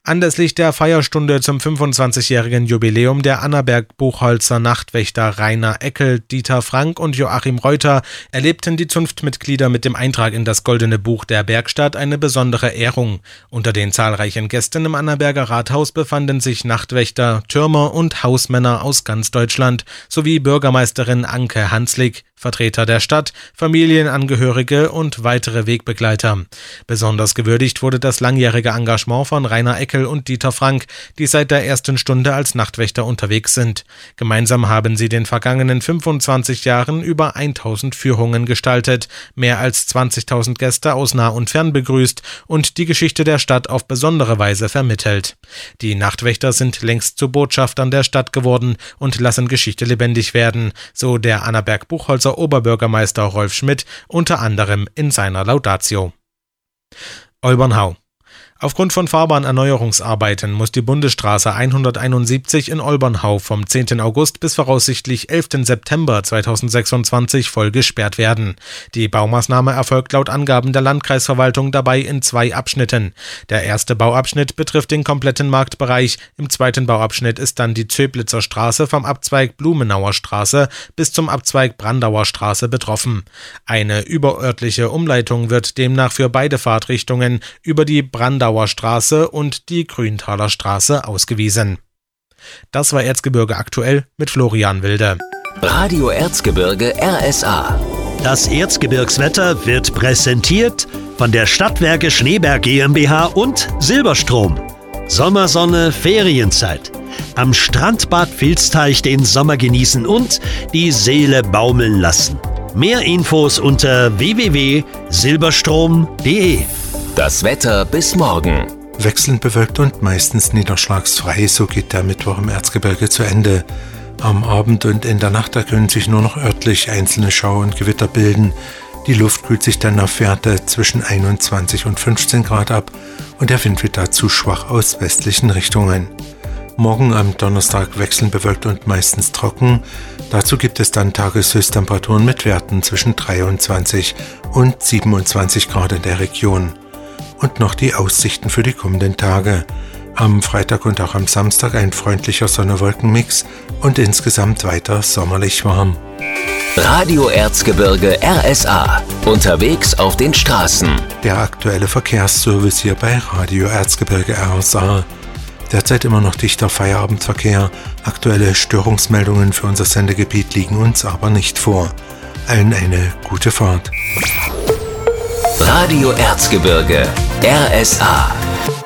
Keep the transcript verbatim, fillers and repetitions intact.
Anlässlich der Feierstunde zum fünfundzwanzigjährigen Jubiläum der Annaberg-Buchholzer Nachtwächter Rainer Eckel, Dieter Frank und Joachim Reuter erlebten die Zunftmitglieder mit dem Eintrag in das Goldene Buch der Bergstadt eine besondere Ehrung. Unter den zahlreichen Gästen im Annaberger Rathaus befanden sich Nachtwächter, Türmer und Hausmänner aus ganz Deutschland sowie Bürgermeisterin Anke Hanslik, Vertreter der Stadt, Familienangehörige und weitere Wegbegleiter. Besonders gewürdigt wurde das langjährige Engagement von Rainer Eckel und Dieter Frank, die seit der ersten Stunde als Nachtwächter unterwegs sind. Gemeinsam haben sie den vergangenen fünfundzwanzig Jahren über tausend Führungen gestaltet, mehr als zwanzigtausend Gäste aus nah und fern begrüßt und die Geschichte der Stadt auf besondere Weise vermittelt. Die Nachtwächter sind längst zu Botschaftern der Stadt geworden und lassen Geschichte lebendig werden, so der Annaberg-Buchholzer Oberbürgermeister Rolf Schmidt unter anderem in seiner Laudatio. Olbernhau. Aufgrund von Fahrbahnerneuerungsarbeiten muss die Bundesstraße hunderteinundsiebzig in Olbernhau vom zehnten August bis voraussichtlich elften September zweitausendsechsundzwanzig voll gesperrt werden. Die Baumaßnahme erfolgt laut Angaben der Landkreisverwaltung dabei in zwei Abschnitten. Der erste Bauabschnitt betrifft den kompletten Marktbereich, im zweiten Bauabschnitt ist dann die Zöblitzer Straße vom Abzweig Blumenauer Straße bis zum Abzweig Brandauer Straße betroffen. Eine überörtliche Umleitung wird demnach für beide Fahrtrichtungen über die Brandauer Straße und die Grüntaler Straße ausgewiesen. Das war Erzgebirge aktuell mit Florian Wilde. Radio Erzgebirge R S A. Das Erzgebirgswetter wird präsentiert von der Stadtwerke Schneeberg GmbH und Silberstrom. Sommersonne, Ferienzeit. Am Strandbad Vilsteich den Sommer genießen und die Seele baumeln lassen. Mehr Infos unter w w w punkt silberstrom punkt de. Das Wetter bis morgen. Wechselnd bewölkt und meistens niederschlagsfrei, so geht der Mittwoch im Erzgebirge zu Ende. Am Abend und in der Nacht da können sich nur noch örtlich einzelne Schauer und Gewitter bilden. Die Luft kühlt sich dann auf Werte zwischen einundzwanzig und fünfzehn Grad ab und der Wind wird dazu schwach aus westlichen Richtungen. Morgen am Donnerstag wechselnd bewölkt und meistens trocken. Dazu gibt es dann Tageshöchsttemperaturen mit Werten zwischen dreiundzwanzig und siebenundzwanzig Grad in der Region. Und noch die Aussichten für die kommenden Tage. Am Freitag und auch am Samstag ein freundlicher Sonne-Wolken-Mix und insgesamt weiter sommerlich warm. Radio Erzgebirge R S A. Unterwegs auf den Straßen. Der aktuelle Verkehrsservice hier bei Radio Erzgebirge R S A. Derzeit immer noch dichter Feierabendverkehr. Aktuelle Störungsmeldungen für unser Sendegebiet liegen uns aber nicht vor. Allen eine gute Fahrt. Radio Erzgebirge R S A.